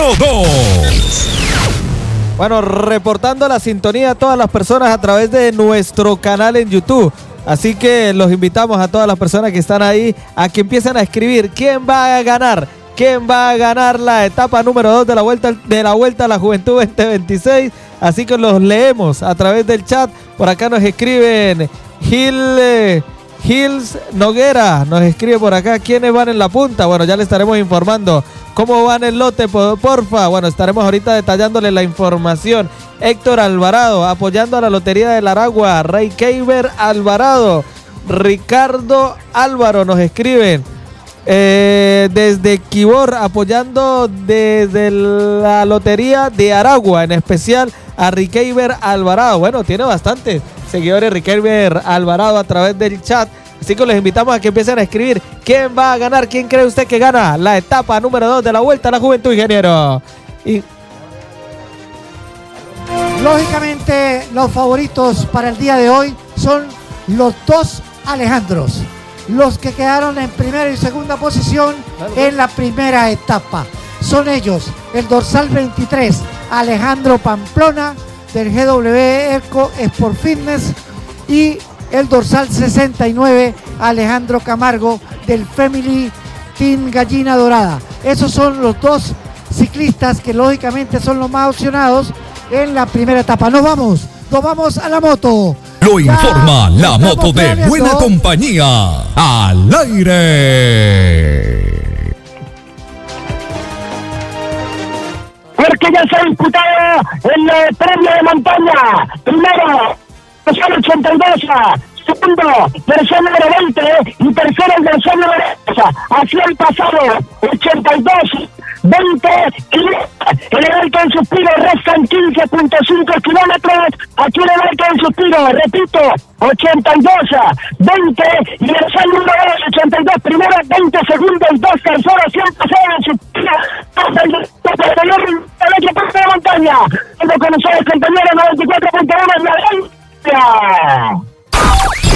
número 2. Bueno, reportando la sintonía a todas las personas a través de nuestro canal en YouTube. Así que los invitamos a todas las personas que están ahí a que empiecen a escribir quién va a ganar. ¿Quién va a ganar la etapa número 2 de la Vuelta a la Juventud 2026? Así que los leemos a través del chat. Por acá nos escriben Hills Noguera, nos escribe por acá quiénes van en la punta. Bueno, ya le estaremos informando cómo van el lote, porfa. Bueno, estaremos ahorita detallándole la información. Héctor Alvarado, apoyando a la Lotería del Aragua. Rey Keiber Alvarado. Ricardo Álvaro nos escriben. Desde Quibor, apoyando desde la Lotería de Aragua, en especial a Riqueiber Alvarado. Bueno, tiene bastantes seguidores Riqueiber Alvarado a través del chat, así que les invitamos a que empiecen a escribir quién va a ganar, quién cree usted que gana la etapa número 2 de la Vuelta a la Juventud, ingeniero. Y lógicamente los favoritos para el día de hoy son los dos Alejandros, los que quedaron en primera y segunda posición en la primera etapa. Son ellos, el dorsal 23, Alejandro Pamplona, del GW Eco Sport Fitness, y el dorsal 69, Alejandro Camargo, del Family Team Gallina Dorada. Esos son los dos ciclistas que lógicamente son los más opcionados en la primera etapa. Nos vamos a la moto. Lo informa la moto de buena compañía. Al aire. Porque ya se ha disputado el premio de montaña. Primero, versión 82. Segundo, versión número 20. Y tercero, versión número 10. Así el pasado, 82. 20 y el Alto del Suspiro restan 15.5 kilómetros. Aquí en el Alto del Suspiro, repito, 82, 20 y el número 82 primero, 20 segundos, 2 terceros, 100 pasados en Suspiro, el equipo de montaña. Cuando con ustedes, compañeros, 94.1 en la